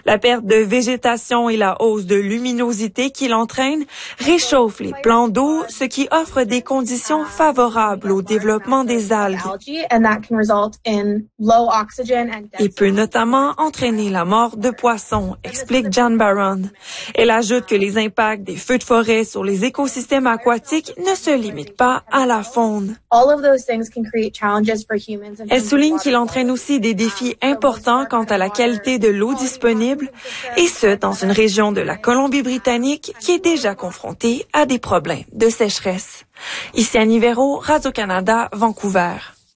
La perte de végétation et la hausse de luminosité qu'il entraîne réchauffent les plans d'eau, ce qui offre des conditions favorables au développement des algues et peut notamment entraîner la mort de poissons, explique Jan Barron. Elle ajoute que les impacts des feux de forêt sur les écosystèmes aquatiques ne se limitent pas à la faune. Elle souligne qu'il entraîne aussi des défis importants quant à la qualité de l'eau disponible, et ce, dans une région de la Colombie-Britannique qui est déjà confrontée à des problèmes de sécheresse. Ici Annie Véro, Radio-Canada, Vancouver.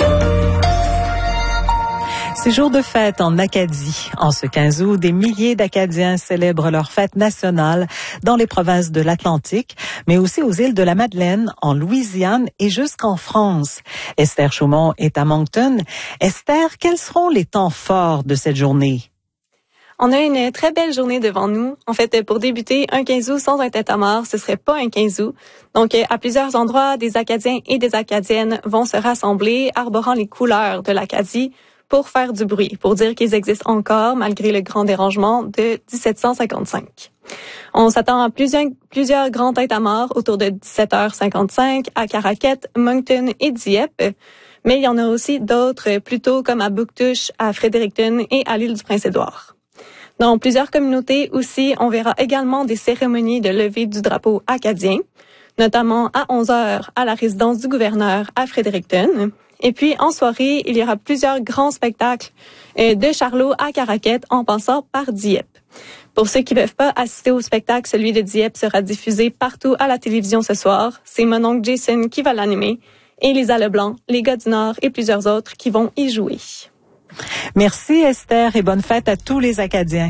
C'est jour de fête en Acadie. En ce 15 août, des milliers d'Acadiens célèbrent leur fête nationale dans les provinces de l'Atlantique, mais aussi aux îles de la Madeleine, en Louisiane et jusqu'en France. Esther Chaumont est à Moncton. Esther, quels seront les temps forts de cette journée? On a une très belle journée devant nous. En fait, pour débuter, un 15 août sans un tête-à-mort, ce serait pas un 15 août. Donc, à plusieurs endroits, des Acadiens et des Acadiennes vont se rassembler, arborant les couleurs de l'Acadie, pour faire du bruit, pour dire qu'ils existent encore malgré le grand dérangement de 1755. On s'attend à plusieurs grands têtes-à-mort autour de 17h55 à Caraquet, Moncton et Dieppe. Mais il y en a aussi d'autres plus tôt comme à Bouctouche, à Fredericton et à l'île du Prince-Édouard. Dans plusieurs communautés aussi, on verra également des cérémonies de levée du drapeau acadien, notamment à 11h à la résidence du gouverneur à Fredericton. Et puis, en soirée, il y aura plusieurs grands spectacles de Charlot à Caraquet en passant par Dieppe. Pour ceux qui ne peuvent pas assister au spectacle, celui de Dieppe sera diffusé partout à la télévision ce soir. C'est mon oncle Jason qui va l'animer et Lisa Leblanc, les gars du Nord et plusieurs autres qui vont y jouer. Merci Esther et bonne fête à tous les Acadiens.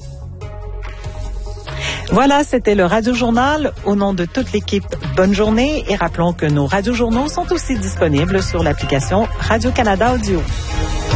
Voilà, c'était le Radio-Journal. Au nom de toute l'équipe, bonne journée et rappelons que nos radiojournaux sont aussi disponibles sur l'application Radio-Canada Audio.